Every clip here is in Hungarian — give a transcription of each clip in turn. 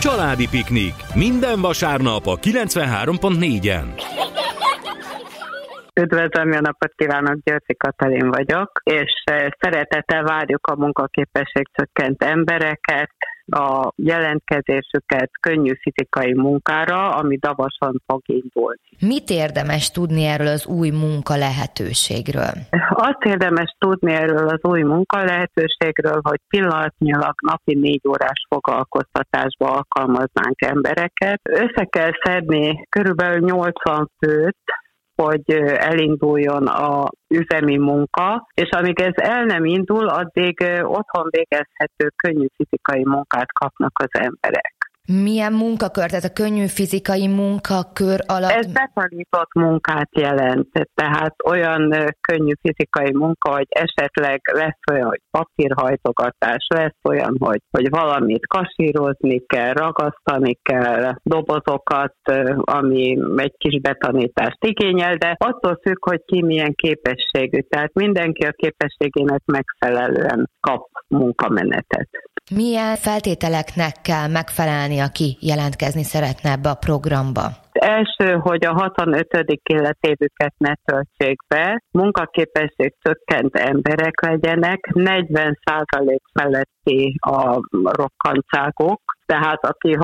Családi piknik. Minden vasárnap a 93.4-en. Üdvözlöm, jó napot kívánok, Györfi Katalin vagyok, és szeretettel várjuk a munkaképességcsökkent embereket, a jelentkezésüket könnyű fizikai munkára, ami Davason fog indulni. Mit érdemes tudni erről az új munka lehetőségről? Azt érdemes tudni erről az új munka lehetőségről, hogy pillanatnyilag napi 4 órás foglalkoztatásba alkalmaznánk embereket. Össze kell szedni körülbelül 80 főt, hogy elinduljon a üzemi munka, és amíg ez el nem indul, addig otthon végezhető könnyű fizikai munkát kapnak az emberek. Milyen munkakör, tehát a könnyű fizikai munkakör alatt? Ez betanított munkát jelent, tehát olyan könnyű fizikai munka, hogy esetleg lesz olyan, hogy papírhajtogatás, lesz olyan, hogy valamit kasírozni kell, ragasztani kell, dobozokat, ami egy kis betanítást igényel, de attól függ, hogy ki milyen képességű. Tehát mindenki a képességének megfelelően kap munkamenetet. Milyen feltételeknek kell megfelelni, aki jelentkezni szeretne ebbe a programba? Első, hogy a 65. életévüket ne töltsék be, munkaképesség csökkent emberek legyenek, 40% feletti a rokkantságok, tehát aki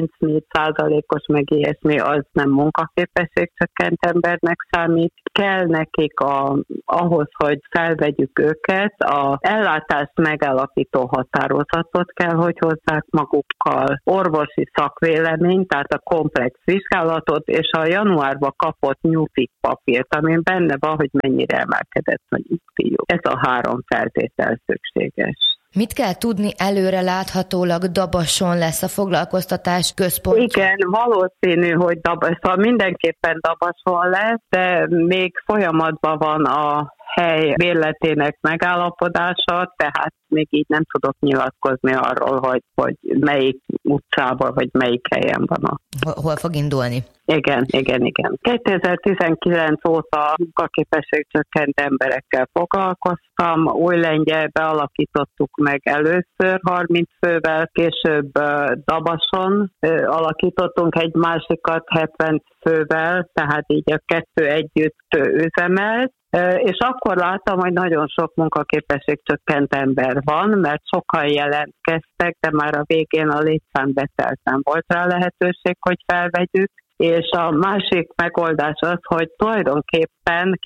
34%-os meg ilyesmi, az nem munkaképesség csökkent embernek számít. Kell nekik ahhoz, hogy felvegyük őket, az ellátást megállapító határozatot kell, hogy hozzák magukkal, orvosi szakvéleményt, tehát a komplex vizsgálatot, és a januárban kapott nyugdíj papírt, amin benne van, hogy mennyire emelkedett a nyugdíjuk. Ez a 3 feltétel szükséges. Mit kell tudni előre láthatólag Dabason lesz a foglalkoztatás központja? Igen, valószínű, hogy Dabason mindenképpen Dabason lesz, de még folyamatban van a hely bérletének megállapodása, tehát még így nem tudok nyilatkozni arról, hogy melyik utcában vagy melyik helyen van. Hol fog indulni? Igen. 2019 óta munkaképességcsökkent emberekkel foglalkoztam, Újlengyelbe alakítottuk meg először 30 fővel, később Dabason alakítottunk egy másikat 70 fővel, tehát így a 2 együtt üzemelt, és akkor láttam, hogy nagyon sok munkaképességcsökkent ember van, mert sokan jelentkeztek, de már a végén a létszám betelt, nem volt rá lehetőség, hogy felvegyük. És a másik megoldás az, hogy tulajdonképpen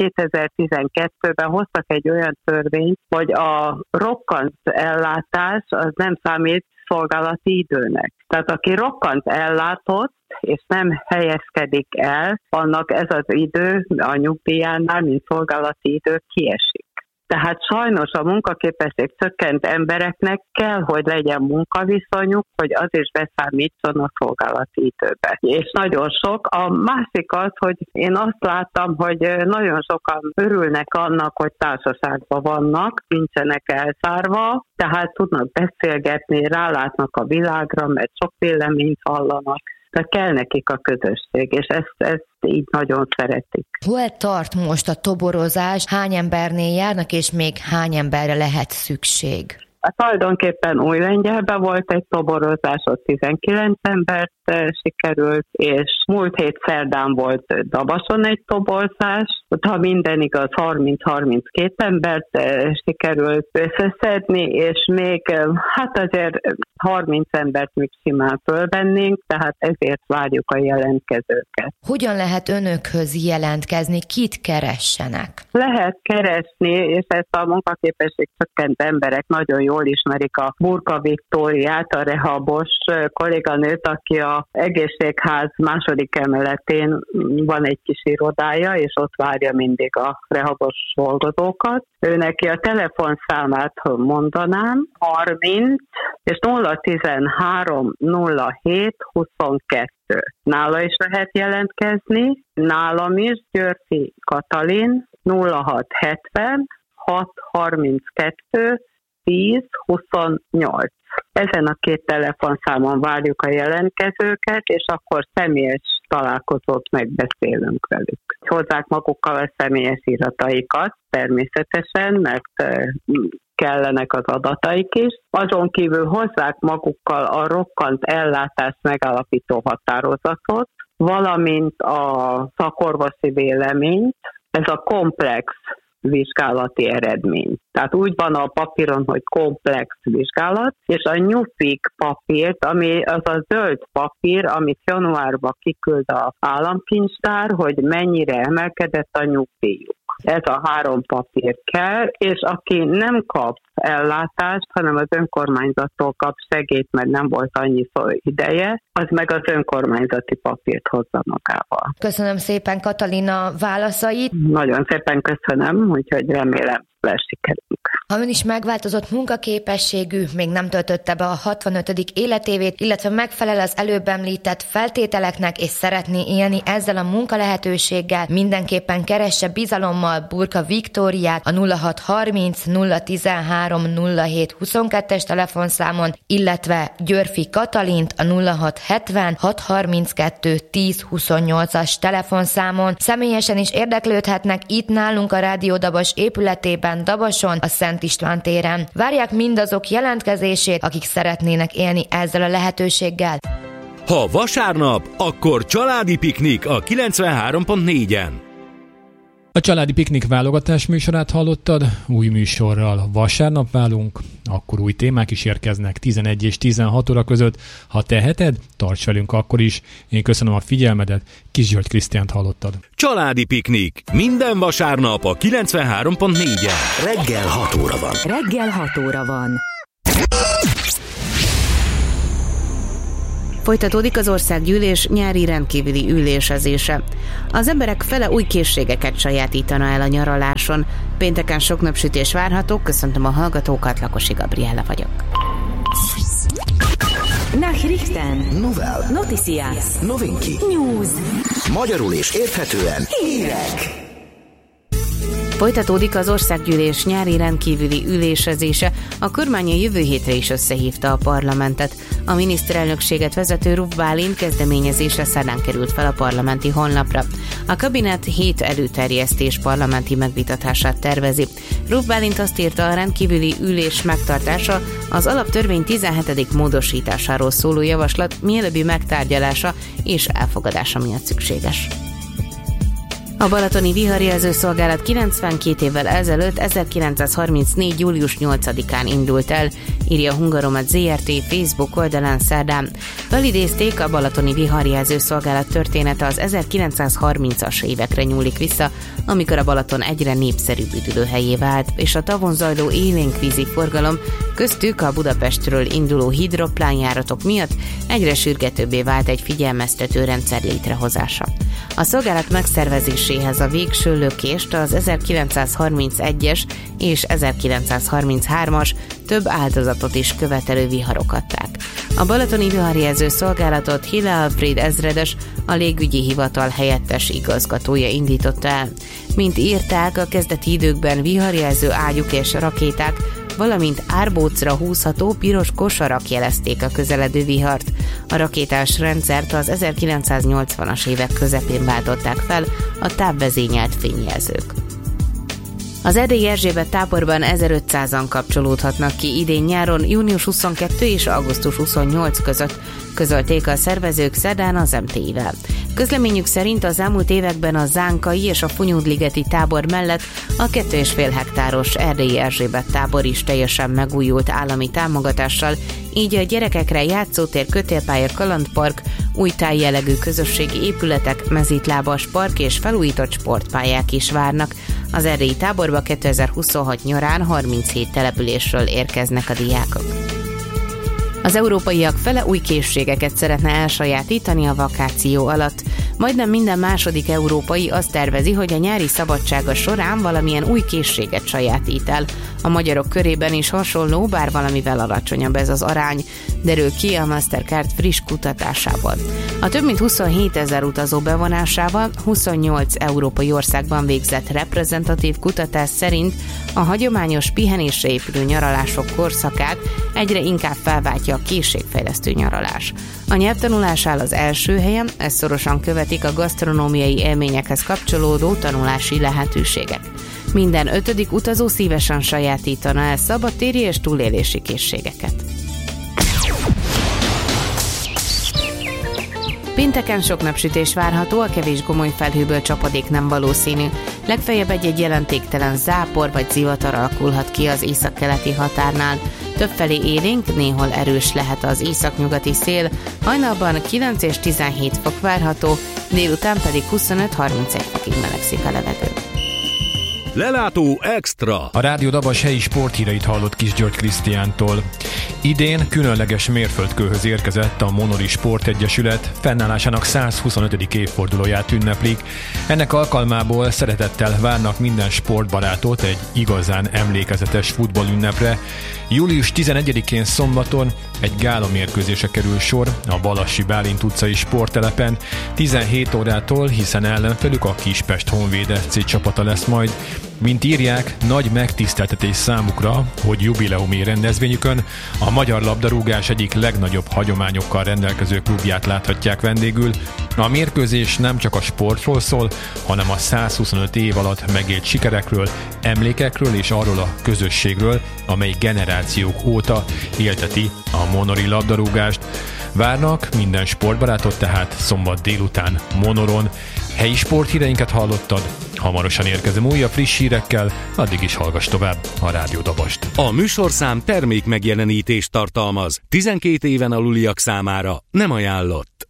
2012-ben hoztak egy olyan törvényt, hogy a rokkant ellátás az nem számít szolgálati időnek. Tehát aki rokkant ellátott, és nem helyezkedik el, annak ez az idő a nyugdíjánál, mint szolgálati idő kiesik. Tehát sajnos a munkaképesség csökkent embereknek kell, hogy legyen munkaviszonyuk, hogy az is beszámítson a szolgálati időbe. És nagyon sok. A másik az, hogy én azt láttam, hogy nagyon sokan örülnek annak, hogy társaságban vannak, nincsenek elzárva, tehát tudnak beszélgetni, rálátnak a világra, mert sok véleményt hallanak. Tehát kell nekik a közösség, és ezt így nagyon szeretik. Hol tart most a toborozás? Hány embernél járnak, és még hány emberre lehet szükség? Tulajdonképpen Újlengyelben volt egy toborozás, ott 19 embert sikerült, és múlt hét szerdán volt Dabason egy toborzás, ott ha minden igaz 30-32 embert sikerült összeszedni, és még hát azért 30 embert még simán fölvennénk, tehát ezért várjuk a jelentkezőket. Hogyan lehet önökhöz jelentkezni, kit keressenek? Lehet keresni, és ezt a munkaképesség csökkent emberek nagyon jól ismerik a Burka Viktóriát, a rehabos kolléganőt, aki a egészségház második emeletén van egy kis irodája, és ott várja mindig a rehabos dolgozókat. Ő neki a telefonszámát mondanám, 30 és 013 07 22. Nála is lehet jelentkezni, nálam is Györfi Katalin 0670 632 10 28. Ezen a 2 telefonszámon várjuk a jelentkezőket, és akkor személyes találkozót megbeszélünk velük. Hozzák magukkal a személyes irataikat természetesen, mert kellenek az adataik is. Azon kívül hozzák magukkal a rokkant ellátást megállapító határozatot, valamint a szakorvosi véleményt, ez a komplex vizsgálati eredmény. Tehát úgy van a papíron, hogy komplex vizsgálat, és a nyugdíj papírt, ami az a zöld papír, amit januárban kiküld az államkincstár, hogy mennyire emelkedett a nyugdíjuk. Ez a 3 papír kell, és aki nem kap ellátást, hanem az önkormányzattól kap segélyt, mert nem volt annyi ideje, az meg az önkormányzati papírt hozza magával. Köszönöm szépen Katalina válaszait. Nagyon szépen köszönöm, úgyhogy remélem sikerünk. Ha ön is megváltozott munkaképességű, még nem töltötte be a 65. életévét, illetve megfelel az előbb említett feltételeknek, és szeretné élni ezzel a munkalehetőséggel, mindenképpen keresse bizalommal Burka Viktóriát a 0630 013 07 22-es telefonszámon, illetve Györfi Katalint a 0670 632 10 28-as telefonszámon. Személyesen is érdeklődhetnek itt nálunk a Rádió Dabas épületében, Dabason, a Szent István téren. Várják mindazok jelentkezését, akik szeretnének élni ezzel a lehetőséggel. Ha vasárnap, akkor családi piknik a 93.4-en. A Családi Piknik válogatás műsorát hallottad, új műsorral vasárnap válunk, akkor új témák is érkeznek 11 és 16 óra között. Ha teheted, tarts velünk akkor is. Én köszönöm a figyelmedet, Kis György Krisztiánt hallottad. Családi Piknik minden vasárnap a 93.4-en. Reggel 6 óra van. Reggel 6 óra van. Folytatódik az országgyűlés nyári rendkívüli ülésezése. Az emberek fele új készségeket sajátítana el a nyaraláson. Pénteken sok napsütés várható, köszöntöm a hallgatókat, Lakosi Gabriella vagyok. Nachrichten. Novel. Noticias. Novinki. News. Magyarul és érthetően hírek. Folytatódik az országgyűlés nyári rendkívüli ülésezése, a kormány a jövő hétre is összehívta a parlamentet. A miniszterelnökséget vezető Ruff Bálint kezdeményezése szerdán került fel a parlamenti honlapra. A kabinet 7 előterjesztés parlamenti megvitatását tervezi. Ruff Bálint azt írta, a rendkívüli ülés megtartása az alaptörvény 17. módosításáról szóló javaslat mielőbbi megtárgyalása és elfogadása miatt szükséges. A balatoni viharjelző szolgálat 92 évvel ezelőtt 1934. július 8-án indult el, írja a Hungaromat ZRT Facebook oldalán szerdán. Felidézték, a balatoni viharjelző szolgálat története az 1930-as évekre nyúlik vissza, amikor a Balaton egyre népszerűbb üdülőhelyé vált, és a tavon zajló élénkvízi forgalom, köztük a Budapestről induló hidroplánjáratok miatt egyre sürgetőbbé vált egy figyelmeztető rendszer létrehozása. A szolgálat megszervezéséhez a végső lökést az 1931-es és 1933-as több áldozatot is követelő viharok adták. A balatoni viharjelző szolgálatot Hille Alfred ezredes, a légügyi hivatal helyettes igazgatója indította el. Mint írták, a kezdeti időkben viharjelző ágyuk és rakéták, valamint árbócra húzható piros kosarak jelezték a közeledő vihart. A rakétás rendszert az 1980-as évek közepén váltották fel a távvezényelt fényjelzők. Az Erdélyi Erzsébet táborban 1500-an kapcsolódhatnak ki idén nyáron, június 22 és augusztus 28 között, közölték a szervezők szerdán az MTI-vel. Közleményük szerint az elmúlt években a Zánkai és a Funyódligeti tábor mellett a 2,5 hektáros Erdélyi Erzsébet tábor is teljesen megújult állami támogatással, így a gyerekekre játszótér, kötélpálya, kalandpark, új tájjellegű közösségi épületek, mezítlábas park és felújított sportpályák is várnak. Az erdélyi táborba 2026 nyarán 37 településről érkeznek a diákok. Az európaiak fele új készségeket szeretne elsajátítani a vakáció alatt. Majdnem minden második európai azt tervezi, hogy a nyári szabadsága során valamilyen új készséget sajátít el. A magyarok körében is hasonló, bár valamivel alacsonyabb ez az arány, derül ki a Mastercard friss kutatásában. A több mint 27 000 utazó bevonásával 28 európai országban végzett reprezentatív kutatás szerint a hagyományos pihenésre épülő nyaralások korszakát egyre inkább felváltja a készségfejlesztő nyaralás. A nyelvtanulás áll az első helyen, ezt szorosan követik a gasztronómiai élményekhez kapcsolódó tanulási lehetőségek. Minden 5. utazó szívesen sajátítana el szabadtéri és túlélési készségeket. Pénteken sok napsütés várható, a kevés gomoly felhőből csapadék nem valószínű. Legfeljebb egy jelentéktelen zápor vagy zivatar alakulhat ki az északkeleti határnál. Többfelé élénk, néhol erős lehet az északnyugati szél, hajnalban 9 és 17 fok várható, délután pedig 25-31 fokig melegszik a levegő. Lelátó Extra. A Rádió Dabas helyi sporthíreit hallott Kis György Krisztiántól. Idén különleges mérföldkőhöz érkezett a Monori Sportegyesület, fennállásának 125. évfordulóját ünneplik. Ennek alkalmából szeretettel várnak minden sportbarátot egy igazán emlékezetes futballünnepre. Július 11-én szombaton egy gálamérkőzésre kerül sor a Balassi Bálint utcai sporttelepen 17 órától, hiszen ellenfelük a Kispest Honvéd FC csapata lesz majd. Mint írják, nagy megtiszteltetés számukra, hogy jubileumi rendezvényükön a magyar labdarúgás egyik legnagyobb hagyományokkal rendelkező klubját láthatják vendégül. A mérkőzés nem csak a sportról szól, hanem a 125 év alatt megélt sikerekről, emlékekről és arról a közösségről, amely generációk óta élteti a monori labdarúgást. Várnak minden sportbarátot tehát szombat délután Monoron. Helyi sporthíreinket hallottad, hamarosan érkezem újabb friss hírekkel, addig is hallgass tovább a Rádió Dabast. A műsorszám termék megjelenítést tartalmaz. 12 éven aluliak számára nem ajánlott.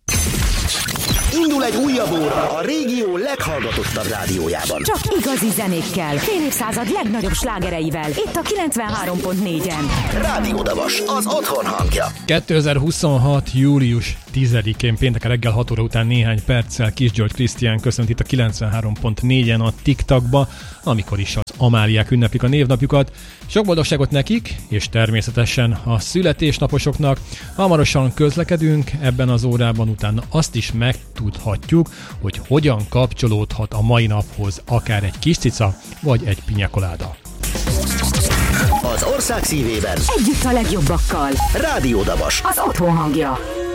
Indul egy újabb óra a régió leghallgatottabb rádiójában. Csak igazi zenékkel, fél évszázad legnagyobb slágereivel. Itt a 93.4-en. Rádió Dabas, az otthon hangja. 2026. július 10-én pénteken reggel 6 óra után néhány perccel Kis György Krisztián köszönt itt a 93.4-en a TikTokba, amikor is az Amáliák ünneplik a névnapjukat. Sok boldogságot nekik, és természetesen a születésnaposoknak. Hamarosan közlekedünk ebben az órában, utána azt is megtudhatjuk, hogy hogyan kapcsolódhat a mai naphoz akár egy kis cica, vagy egy piñacolada. Az ország szívében együtt a legjobbakkal. Rádió Dabas, Az otthon hangja.